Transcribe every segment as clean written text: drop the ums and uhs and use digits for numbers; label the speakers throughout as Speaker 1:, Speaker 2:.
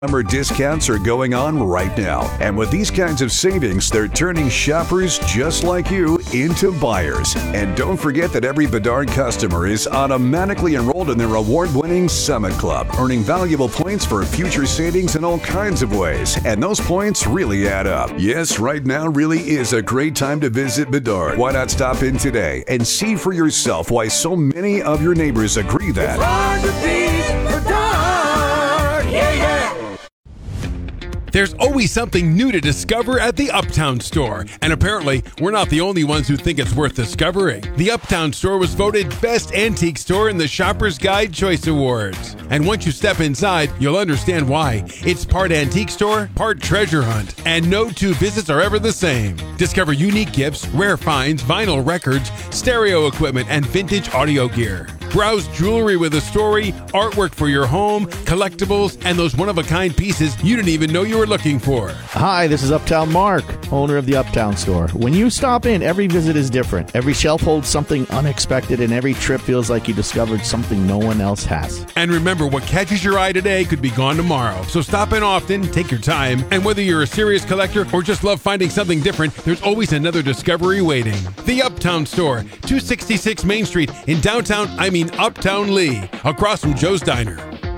Speaker 1: Summer discounts are going on right now. And with these kinds of savings, they're turning shoppers just like you into buyers. And don't forget that every Bedard customer is automatically enrolled in their award-winning Summit Club, earning valuable points for future savings in all kinds of ways. And those points really add up. Yes, right now really is a great time to visit Bedard. Why not stop in today and see for yourself why so many of your neighbors agree that
Speaker 2: It's hard to beat Bedard. Yeah, yeah.
Speaker 3: There's always something new to discover at the Uptown Store. And apparently, we're not the only ones who think it's worth discovering. The Uptown Store was voted Best Antique Store in the Shopper's Guide Choice Awards. And once you step inside, you'll understand why. It's part antique store, part treasure hunt. And no two visits are ever the same. Discover unique gifts, rare finds, vinyl records, stereo equipment, and vintage audio gear. Browse jewelry with a story, artwork for your home, collectibles, and those one-of-a-kind pieces you didn't even know you were looking for.
Speaker 4: Hi, this is Uptown Mark, owner of the Uptown Store. When you stop in, every visit is different. Every shelf holds something unexpected, and every trip feels like you discovered something no one else has.
Speaker 3: And remember, what catches your eye today could be gone tomorrow. So stop in often, take your time, and whether you're a serious collector or just love finding something different, there's always another discovery waiting. The Uptown Store, 266 Main Street in Uptown Lee, across from Joe's Diner.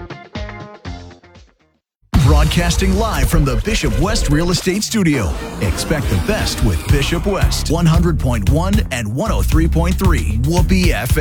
Speaker 5: Broadcasting live from the Bishop West Real Estate Studio. Expect the best with Bishop West, 100.1 and 103.3 Whoopee FM.